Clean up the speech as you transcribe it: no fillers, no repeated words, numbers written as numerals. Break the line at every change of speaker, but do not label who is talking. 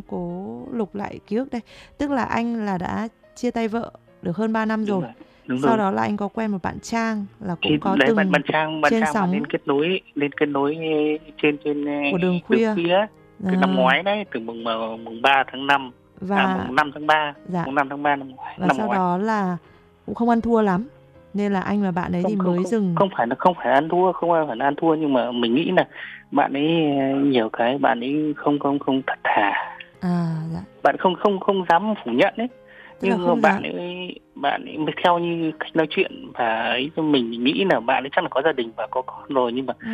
cố lục lại ký ức đây. Tức là anh là đã chia tay vợ được hơn 3 năm rồi.
Đúng
Sau
rồi.
đó là anh có quen một bạn Trang là
Thì
cũng có
đấy,
từng
bạn Trang
trên
mà
sóng
lên kết nối trên
của Đường Khuya.
từ năm ngoái đấy, từ mùng 3 tháng 5
Và
mùng 5 tháng 3,
dạ,
mùng 5 tháng 3
và
năm
sau
ngoái.
đó là cũng không ăn thua lắm, nên là anh và bạn ấy thì
Không không
mới
không
dừng.
không phải ăn thua, không ai phải ăn thua, nhưng mà mình nghĩ là bạn ấy nhiều cái bạn ấy không thật thà.
Dạ.
Bạn không dám phủ nhận ấy.
Tức là
Nhưng
không dám.
bạn ấy theo như cách nói chuyện và ấy, mình nghĩ là bạn ấy chắc là có gia đình và có con rồi, nhưng mà